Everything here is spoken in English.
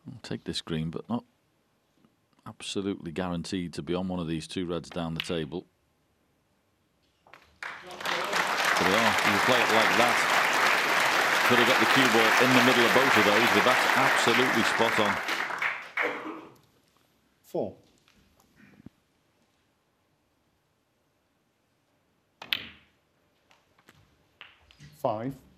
I'll take this green, but not absolutely guaranteed to be on one of these two reds down the table. There they are. You play it like that. Could have got the cue ball in the middle of both of those, but that's absolutely spot on. 4. 5.